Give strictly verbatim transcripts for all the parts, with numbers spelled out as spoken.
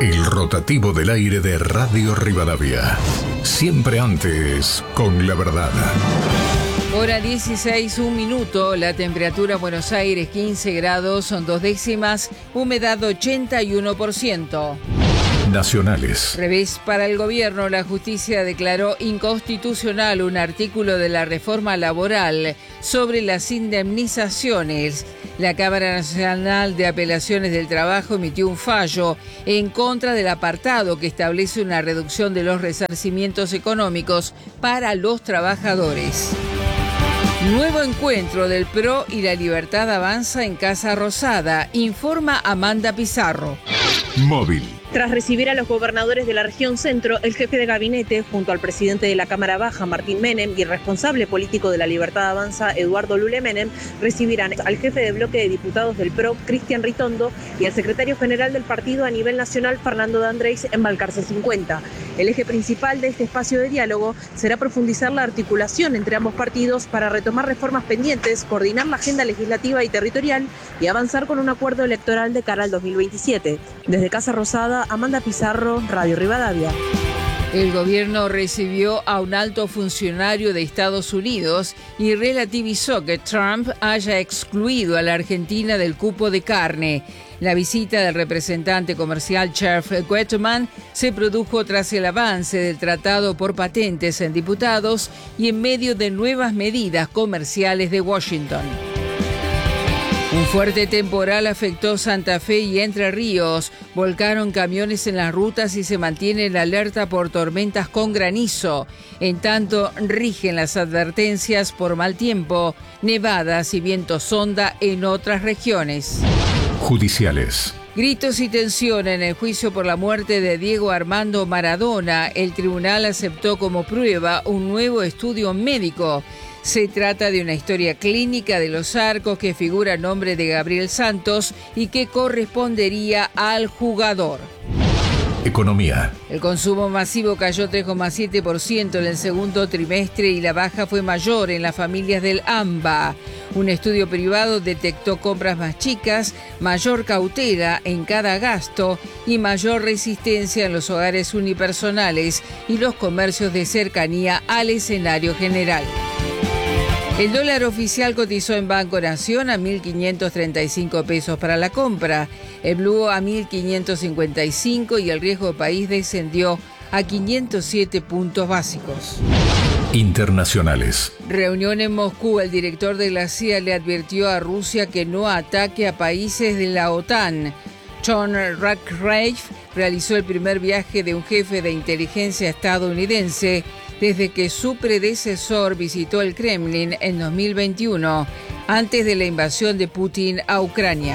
El rotativo del aire de Radio Rivadavia. Siempre antes, con la verdad. Hora dieciséis, un minuto. La temperatura en Buenos Aires quince grados, son dos décimas. Humedad ochenta y uno por ciento. Nacionales. Revés para el gobierno. La justicia declaró inconstitucional un artículo de la reforma laboral sobre las indemnizaciones. La Cámara Nacional de Apelaciones del Trabajo emitió un fallo en contra del apartado que establece una reducción de los resarcimientos económicos para los trabajadores. Nuevo encuentro del P R O y la Libertad Avanza en Casa Rosada, informa Amanda Pizarro. Móvil. Tras recibir a los gobernadores de la región centro, el jefe de gabinete, junto al presidente de la Cámara Baja, Martín Menem, y el responsable político de la Libertad Avanza, Eduardo Lule Menem, recibirán al jefe de bloque de diputados del P R O, Cristian Ritondo, y al secretario general del partido a nivel nacional, Fernando D'Andrés, en Balcarce cincuenta. El eje principal de este espacio de diálogo será profundizar la articulación entre ambos partidos para retomar reformas pendientes, coordinar la agenda legislativa y territorial y avanzar con un acuerdo electoral de cara al dos mil veintisiete. Desde Casa Rosada, Amanda Pizarro, Radio Rivadavia. El gobierno recibió a un alto funcionario de Estados Unidos y relativizó que Trump haya excluido a la Argentina del cupo de carne. La visita del representante comercial Jeff Guetman se produjo tras el avance del tratado por patentes en diputados y en medio de nuevas medidas comerciales de Washington. Un fuerte temporal afectó Santa Fe y Entre Ríos. Volcaron camiones en las rutas y se mantiene la alerta por tormentas con granizo. En tanto, rigen las advertencias por mal tiempo, nevadas y viento sonda en otras regiones. Judiciales. Gritos y tensión en el juicio por la muerte de Diego Armando Maradona. El tribunal aceptó como prueba un nuevo estudio médico. Se trata de una historia clínica de los arcos que figura el nombre de Gabriel Santos y que correspondería al jugador. Economía. El consumo masivo cayó tres coma siete por ciento en el segundo trimestre y la baja fue mayor en las familias del AMBA. Un estudio privado detectó compras más chicas, mayor cautela en cada gasto y mayor resistencia en los hogares unipersonales y los comercios de cercanía al escenario general. El dólar oficial cotizó en Banco Nación a mil quinientos treinta y cinco pesos para la compra, el blue a mil quinientos cincuenta y cinco y el riesgo país descendió a quinientos siete puntos básicos. Internacionales. Reunión en Moscú. El director de la C I A le advirtió a Rusia que no ataque a países de la OTAN. John Ratcliffe realizó el primer viaje de un jefe de inteligencia estadounidense desde que su predecesor visitó el Kremlin en dos mil veintiuno, antes de la invasión de Putin a Ucrania.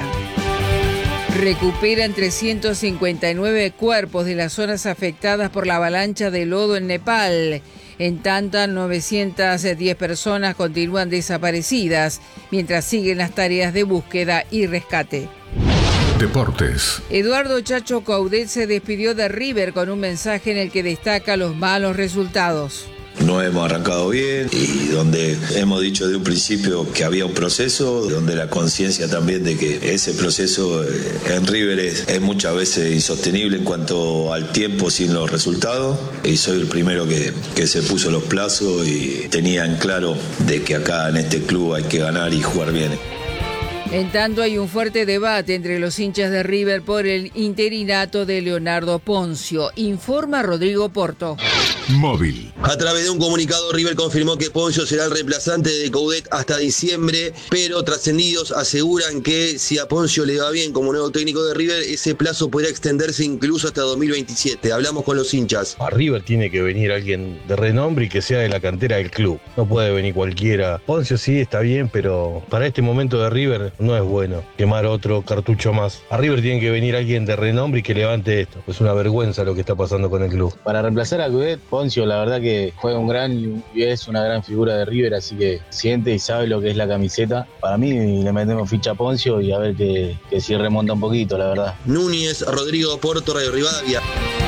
Recuperan trescientos cincuenta y nueve cuerpos de las zonas afectadas por la avalancha de lodo en Nepal. En tanto, novecientas diez personas continúan desaparecidas, mientras siguen las tareas de búsqueda y rescate. Deportes. Eduardo Chacho Coudet se despidió de River con un mensaje en el que destaca los malos resultados. No hemos arrancado bien y donde hemos dicho de un principio que había un proceso, donde la conciencia también de que ese proceso en River es, es muchas veces insostenible en cuanto al tiempo sin los resultados, y soy el primero que, que se puso los plazos y tenía en claro de que acá en este club hay que ganar y jugar bien. En tanto, hay un fuerte debate entre los hinchas de River por el interinato de Leonardo Ponzio, informa Rodrigo Porto. Móvil. A través de un comunicado, River confirmó que Ponzio será el reemplazante de Coudet hasta diciembre, pero trascendidos aseguran que si a Ponzio le va bien como nuevo técnico de River, ese plazo podría extenderse incluso hasta dos mil veintisiete. Hablamos con los hinchas. A River tiene que venir alguien de renombre y que sea de la cantera del club. No puede venir cualquiera. Ponzio sí está bien, pero para este momento de River no es bueno quemar otro cartucho más. A River tiene que venir alguien de renombre y que levante esto. Es una vergüenza lo que está pasando con el club. Para reemplazar a Coudet, Ponzio la verdad que juega un gran y es una gran figura de River, así que siente y sabe lo que es la camiseta. Para mí le metemos ficha a Ponzio y a ver que, que si remonta un poquito, la verdad. Núñez, Rodrigo Porto, Radio Rivadavia.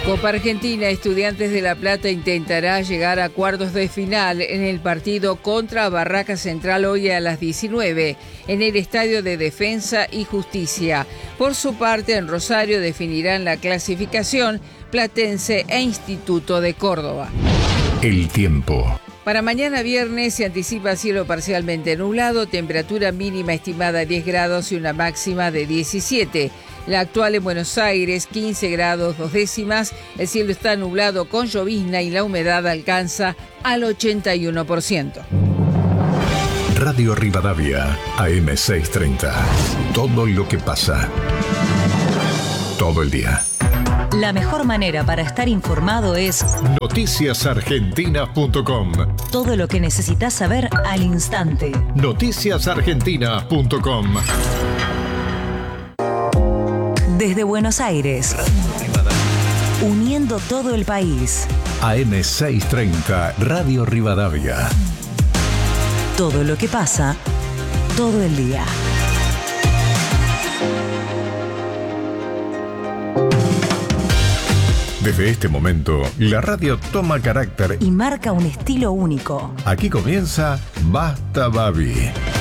Copa Argentina, Estudiantes de La Plata intentará llegar a cuartos de final en el partido contra Barraca Central hoy a las diecinueve en el Estadio de Defensa y Justicia. Por su parte, en Rosario definirán la clasificación Platense e Instituto de Córdoba. El tiempo. Para mañana viernes se anticipa cielo parcialmente nublado, temperatura mínima estimada diez grados y una máxima de diecisiete. La actual en Buenos Aires, quince grados dos décimas. El cielo está nublado con llovizna y la humedad alcanza al ochenta y uno por ciento. Radio Rivadavia, A M seiscientos treinta. Todo lo que pasa. Todo el día. La mejor manera para estar informado es noticias argentinas punto com. Todo lo que necesitas saber al instante. noticias argentinas punto com. Desde Buenos Aires, uniendo todo el país. A M seiscientos treinta, Radio Rivadavia. Todo lo que pasa, todo el día. Desde este momento, la radio toma carácter y marca un estilo único. Aquí comienza Basta Babi.